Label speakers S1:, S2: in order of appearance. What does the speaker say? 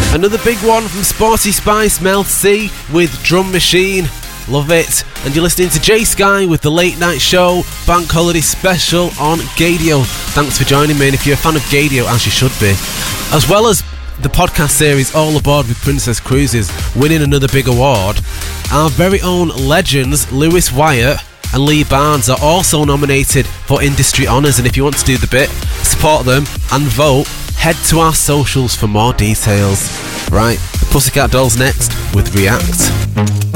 S1: Another big one from Sporty Spice, Mel C with Drum Machine. Love it. And you're listening to Jay Sky with the Late Night Show Bank Holiday Special on Gadio. Thanks for joining me, and if you're a fan of Gadio, as you should be, as well as the podcast series All Aboard with Princess Cruises winning another big award, our very own legends Lewis Wyatt and Lee Barnes are also nominated for industry honours, and if you want to do the bit, support them and vote, head to our socials for more details. Right, the Pussycat Dolls next with React.